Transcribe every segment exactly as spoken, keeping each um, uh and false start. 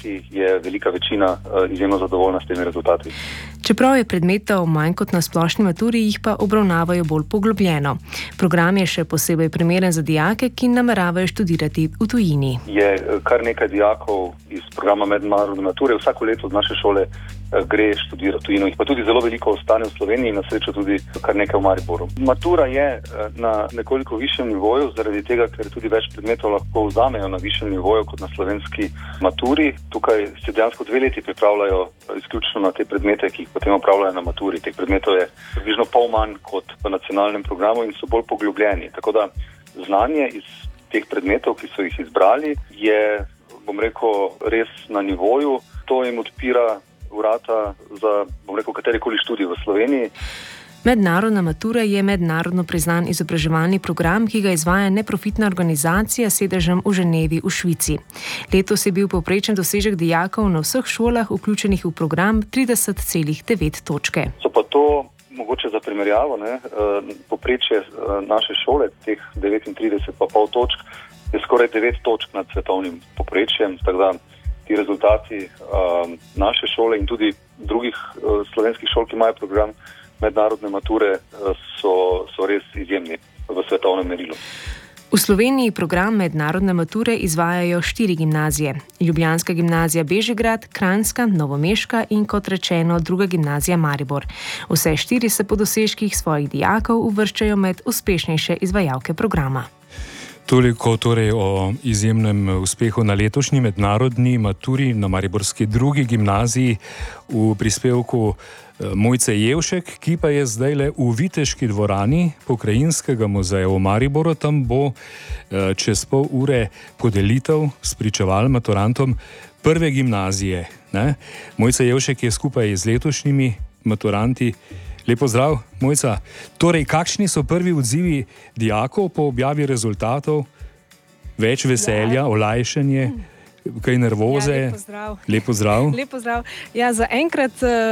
dijaki je velika večina izjemno zadovoljna s temi rezultati. Čeprav je predmetov manj kot na splošni maturi, jih pa obravnavajo bolj poglobljeno. Program je še posebej primeren za dijake, ki nameravajo študirati v tujini. Je kar nekaj dijakov iz programa mednarodne mature. Vsako leto z naše šole gre študirati v tujino. Jih pa tudi zelo veliko ostane v Sloveniji in na srečo tudi kar nekaj v Mariboru. Matura je na nekoliko višjem nivoju, zaradi tega, ker tudi več predmetov lahko vzamejo na višjem nivoju kot na slovenski maturi. Tukaj se dejansko dve leti pripravljajo izključno na te predmete, ki jih potem opravljajo na maturi. Teh predmetov je približno pol manj kot v nacionalnem programu in so bolj poglobljeni. Tako da znanje iz teh predmetov, ki so jih izbrali, je, bom rekel, res na nivoju. To jim odpira vrata za, bom rekel, katerikoli študij v Sloveniji. Mednarodna matura je mednarodno priznan izobraževalni program, ki ga izvaja neprofitna organizacija s sedežem v Ženevi v Švici. Letos je bil povprečen dosežek dijakov na vseh šolah vključenih v program trideset celih devet točke. So pa to mogoče za primerjavo, ne, povprečje naše šole, teh devetintrideset pa pol točk, je skoraj devet točk nad svetovnim povprečjem, tako da ti rezultati naše šole in tudi drugih slovenskih šol, ki imajo program mednarodne mature, so, so res izjemni v svetovnem merilu. V Sloveniji program mednarodne mature izvajajo štiri gimnazije. Ljubljanska gimnazija Bežigrad, Kranjska, Novomeška in kot rečeno druga gimnazija Maribor. Vse štiri se po dosežkih svojih dijakov uvrščajo med uspešnejše izvajalke programa. Toliko torej o izjemnem uspehu na letošnji mednarodni maturi na mariborski drugi gimnaziji v prispevku Mojce Jevšek, ki pa je zdajle v Viteški dvorani Pokrajinskega muzeja v Mariboru. Tam bo čez pol ure podelitev spričeval maturantom prve gimnazije. Ne? Mojca Jevšek je skupaj z letošnjimi maturanti. Lepo zdrav, Mojca. Torej, kakšni so prvi odzivi dijakov po objavi rezultatov? Več veselja, olajšanje, kaj nervoze? Ja, lepo zdrav. Lepo zdrav. Lepo zdrav. Ja, za enkrat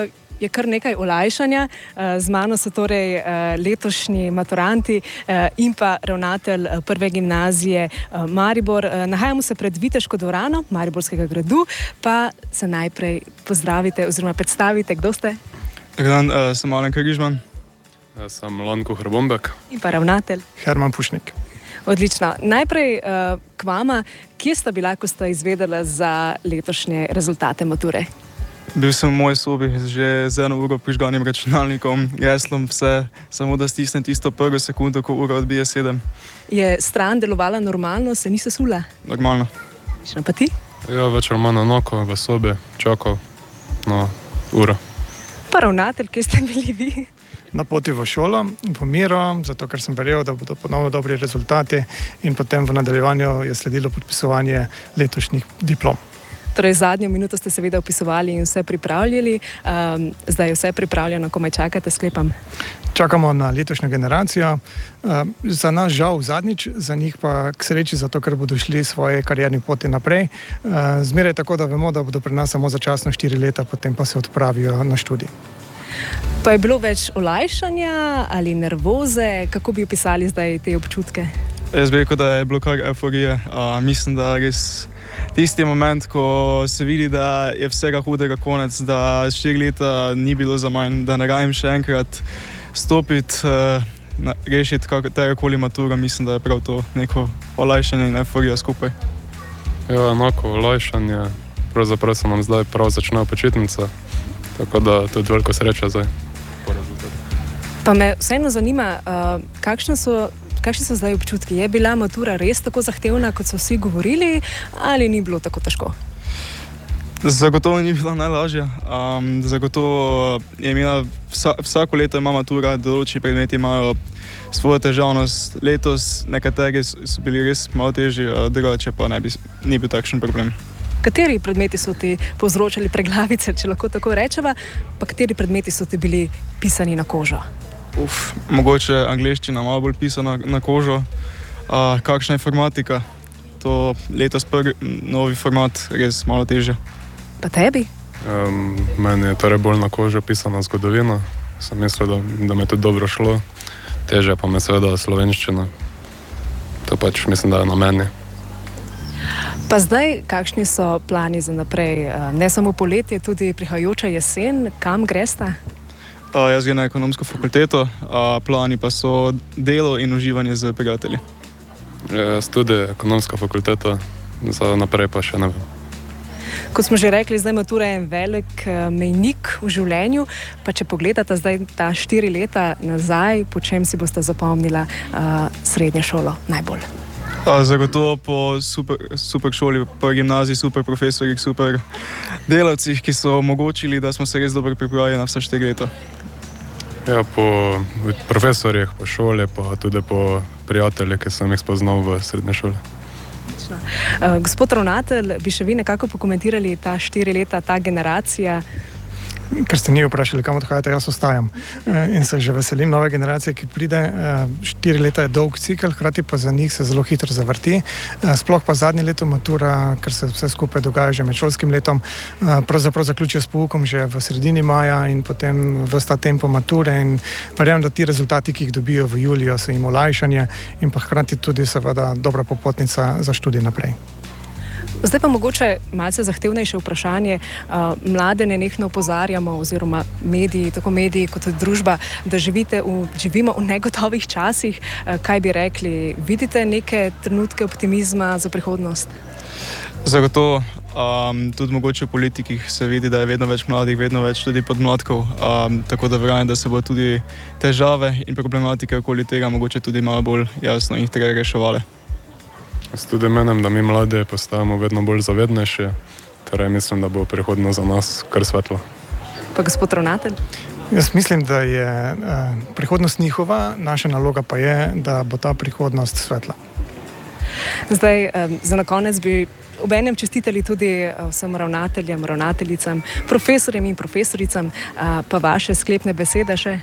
je kar nekaj olajšanja. Z mano so torej letošnji maturanti in pa ravnatelj prve gimnazije Maribor. Nahajamo se pred Viteško dvorano Mariborskega gradu, pa se najprej pozdravite oziroma predstavite, kdo ste? Dobar dan, uh, sem Alen Križman. Jaz sem Lanko Hrbombek. In pa ravnatelj. Herman Pušnik. Odlično. Najprej uh, k vama, kje sta bila, ko sta izvedela za letošnje rezultate mature? Bil sem v moji sobi že z eno uro prižganim računalnikom, geslom vse, samo da stisnem tisto prvo sekundo, ko ura odbije sedem. Je stran delovala normalno, se ni sesula? Normalno. Še pa ti? Ja, več ali manj enako v sobi, čakal na uro. Pa ravnatelj, kje ste bili vi? Na poti v šolo, v miru, zato ker sem verjel, da bodo ponovno dobri rezultati in potem v nadaljevanju je sledilo podpisovanje letošnjih diplom. Torej, zadnjo minuto ste seveda opisovali in vse pripravljali. Um, zdaj je vse pripravljeno, komaj čakate, sklepam? Čakamo na letošnjo generacijo. Um, za nas žal zadnjič, za njih pa k sreči, zato ker bodo šli svoje karierni poti naprej. Uh, zmeraj tako, da vemo, da bodo pri nas samo začasno štiri leta, potem pa se odpravijo na študij. Pa je bilo več olajšanja ali nervoze? Kako bi opisali zdaj te občutke? Jaz bi rekel, da je bilo kar euforije. Uh, mislim, da res tisti moment, ko se vidi, da je vsega hudega konec, da štiri leta ni bilo za manj, da ne rajem še enkrat stopiti, uh, rešiti katerakoli maturo, mislim, da je prav to neko olajšanje in euforija skupaj. Ja, enako olajšanje. Pravzaprav se nam zdaj prav začnejo počitnice, tako da tudi veliko sreča zdaj po rezultatu. Pa me vseeno zanima, uh, kakšne so Kakšni so zdaj občutki? Je bila matura res tako zahtevna, kot so vsi govorili, ali ni bilo tako težko? Zagotovo ni bila najlažja. Um, zagotovo je imela vsa, vsako leto ima matura, določeni predmeti imajo svojo težavnost. Letos nekateri so bili res malo težji, drugače pa ne bi, ni bil takšen problem. Kateri predmeti so ti povzročali preglavice, če lahko tako rečeva, pa kateri predmeti so ti bili pisani na kožo? Uf, mogoče angleščina malo bolj pisana na kožo. A, kakšna je informatika? To letos prvi novi format, res malo težje. Pa tebi? Um, meni je torej bolj na kožo pisana zgodovina. Sem mislil, da, da mi je tudi dobro šlo. Težje pa me seveda slovenščina. To pač mislim, da je na meni. Pa zdaj, kakšni so plani za naprej? Ne samo poletje, tudi prihajajoča jesen, kam gresta? Uh, jaz grem na ekonomsko fakulteto, uh, plani pa so delo in uživanje z prijatelji. Jaz tudi ekonomska fakulteta, za naprej pa še ne vem. Kot smo že rekli, zdaj matura je en velik mejnik v življenju, pa če pogledate zdaj ta štiri leta nazaj, po čem si boste zapomnila uh, srednjo šolo najbolj? Uh, zagotovo po super, super šoli, po gimnaziji, super profesorjih, super delavcih, ki so omogočili, da smo se res dobro pripravili na vse štiri leta. Ja, po profesorjih, po šoli, pa tudi po prijateljih, ki sem jih spoznal v srednje šole. Uh, gospod ravnatelj, bi še vi nekako pokomentirali ta štiri leta, ta generacija? Ker ste njih vprašali, kam odhajate, jaz ostajam. In se že veselim nove generacije, ki pride. Štiri leta je dolg cikl, hkrati pa za njih se zelo hitro zavrti. Sploh pa zadnje leto matura, ker se vse skupaj dogaja že med šolskim letom, pravzaprav zaključijo s poukom že v sredini maja in potem ves ta tempo mature. In verjamem, da ti rezultati, ki jih dobijo v juliju, so jim olajšanje in pa hkrati tudi seveda dobra popotnica za študij naprej. Zdaj pa mogoče malce zahtevnejše vprašanje. Mlade nenehno opozarjamo, oziroma mediji, tako mediji kot družba, da živite v, živimo v negotovih časih. Kaj bi rekli? Vidite neke trenutke optimizma za prihodnost? Zagotovo. Um, tudi mogoče v politikih se vidi, da je vedno več mladih, vedno več tudi podmladkov. Um, tako da verjamem, da se bo tudi težave in problematike okoli tega mogoče tudi malo bolj jasno in hitreje reševale. Jaz tudi menim, da mi mladi postajamo vedno bolj zavednejši, torej mislim, da bo prihodnost za nas kar svetla. Pa gospod ravnatelj? Jaz mislim, da je eh, prihodnost njihova, naša naloga pa je, da bo ta prihodnost svetla. Zdaj, eh, za na konec bi obenem čestitali tudi vsem ravnateljem, ravnateljicam, profesorjem in profesoricam, eh, pa vaše sklepne besede še?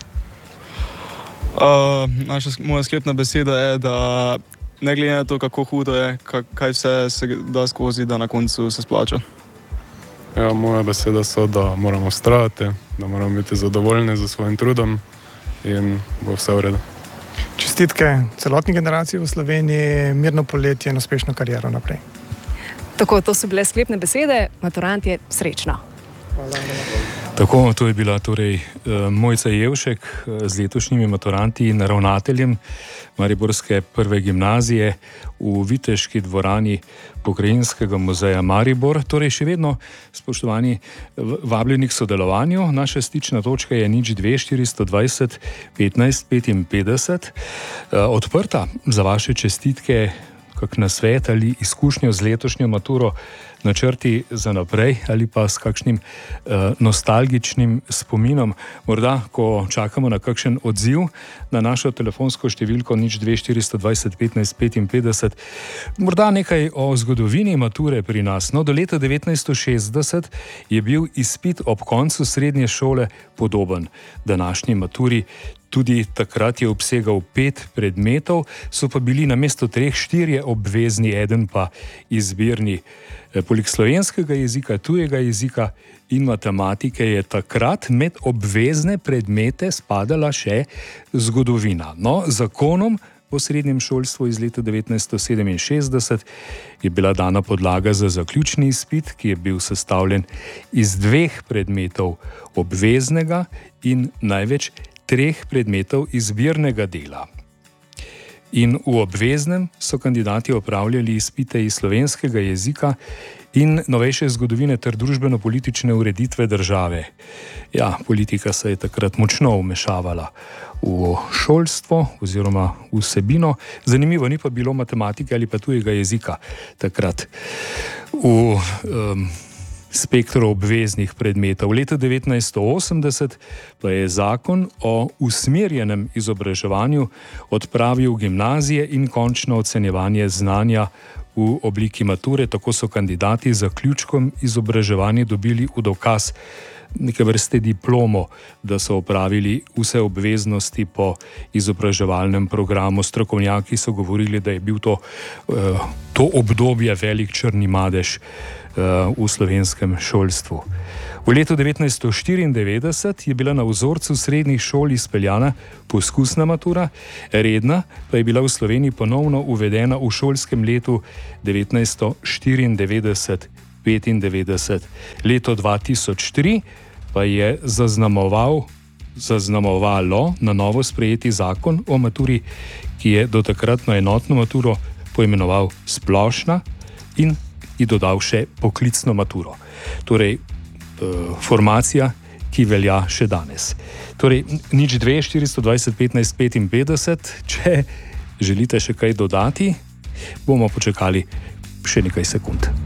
Uh, naša, moja sklepna beseda je, da ne glede na to, kako hudo je, kaj vse se da skozi, da na koncu se splača. Ja, moje besede so, da moramo vztrajati, da moramo biti zadovoljni z svojim trudom in bo vse v redu. Čestitke celotni generaciji v Sloveniji, mirno poletje in uspešno kariero naprej. Tako, to so bile sklepne besede, maturantje, srečno. Hvala. Tako, to je bila torej uh, Mojca Jevšek uh, z letošnjimi maturanti in ravnateljem Mariborske prve gimnazije v Viteški dvorani Pokrajinskega muzeja Maribor. Torej še vedno, spoštovani, vabljeni k sodelovanju. Naša stična točka je nič dve štiristo dvajset petnajst petinpetdeset. Uh, odprta za vaše čestitke, kak nasvet ali izkušnjo z letošnjo maturo, načrti za naprej ali pa s kakšnim uh, nostalgičnim spominom. Morda, ko čakamo na kakšen odziv na našo telefonsko številko nič dve štiristo dvajset petnajst petinpetdeset, morda nekaj o zgodovini mature pri nas. No, do leta devetnajststo šestdeset je bil izpit ob koncu srednje šole podoben današnji maturi. Tudi takrat je obsegal pet predmetov, so pa bili namesto treh štirje obvezni, eden pa izbirni. Poleg slovenskega jezika, tujega jezika in matematike je takrat med obvezne predmete spadala še zgodovina. No, zakonom o srednjem šolstvu iz leta devetnajststo sedeminšestdeset je bila dana podlaga za zaključni izpit, ki je bil sestavljen iz dveh predmetov obveznega in največ treh predmetov izbirnega dela. In v obveznem so kandidati opravljali izpite iz slovenskega jezika in novejše zgodovine ter družbeno-politične ureditve države. Ja, politika se je takrat močno vmešavala v šolstvo oziroma vsebino. Zanimivo, ni pa bilo matematike ali pa tujega jezika takrat v um, spektru obveznih predmetov. V letu devetnajststo osemdeset pa je zakon o usmerjenem izobraževanju odpravil gimnazije in končno ocenjevanje znanja v obliki mature. Tako so kandidati z zaključkom izobraževanja dobili v dokaz, neke vrste diplomo, da so opravili vse obveznosti po izobraževalnem programu. Strokovnjaki so govorili, da je bil to, to obdobje velik črni madež v slovenskem šolstvu. V letu devetnajststo štiriindevetdeset je bila na vzorcu srednjih šol izpeljana poskusna matura, redna pa je bila v Sloveniji ponovno uvedena v šolskem letu devetnajststo štiriindevetdeset petindevetdeset. Leto dva tisoč tri pa je zaznamoval, zaznamovalo na novo sprejeti zakon o maturi, ki je do takratno enotno maturo poimenoval splošna in ji dodal še poklicno maturo. Torej, formacija, ki velja še danes. Torej, nič dve, štiristo dvajset, petnajst, petinpetdeset, če želite še kaj dodati, bomo počakali še nekaj sekund.